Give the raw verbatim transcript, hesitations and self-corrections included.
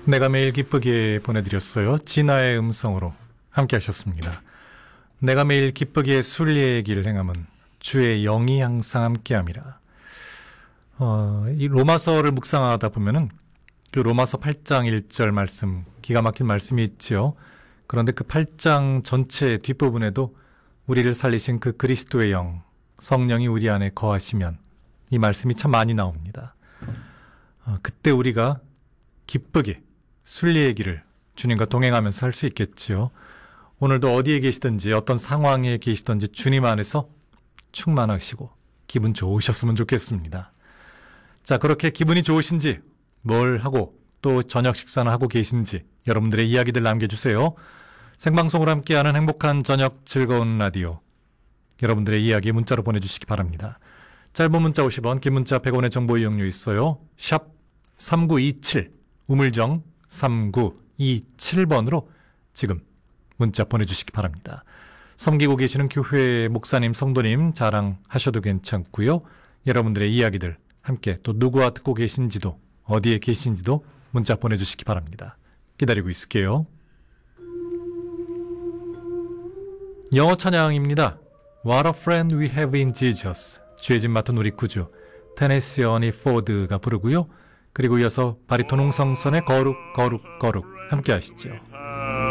내가 매일 기쁘게 보내드렸어요. 진아의 음성으로 함께 하셨습니다. 내가 매일 기쁘게 순리의 길 행함은 주의 영이 항상 함께함이라. 어, 이 로마서를 묵상하다 보면은 그 로마서 팔 장 일 절 말씀, 기가 막힌 말씀이 있지요. 그런데 그 팔 장 전체 뒷부분에도 우리를 살리신 그 그리스도의 영, 성령이 우리 안에 거하시면 이 말씀이 참 많이 나옵니다. 어, 그때 우리가 기쁘게 순리의 길을 주님과 동행하면서 할 수 있겠지요. 오늘도 어디에 계시든지 어떤 상황에 계시든지 주님 안에서 충만하시고 기분 좋으셨으면 좋겠습니다. 자, 그렇게 기분이 좋으신지 뭘 하고 또 저녁 식사는 하고 계신지 여러분들의 이야기들 남겨주세요. 생방송으로 함께하는 행복한 저녁 즐거운 라디오, 여러분들의 이야기 문자로 보내주시기 바랍니다. 짧은 문자 오십 원, 긴 문자 백 원의 정보 이용료 있어요. 샵 삼구이칠, 우물정 삼구이칠 번으로 지금 문자 보내주시기 바랍니다. 섬기고 계시는 교회 목사님, 성도님 자랑하셔도 괜찮고요. 여러분들의 이야기들 함께 또 누구와 듣고 계신지도 어디에 계신지도 문자 보내주시기 바랍니다. 기다리고 있을게요. 영어 찬양입니다. What a friend we have in Jesus. 주의 집 맡은 우리 구주 테네시 어니 포드가 부르고요. 그리고 이어서 바리톤 홍성선의 거룩 거룩 거룩 함께 하시죠.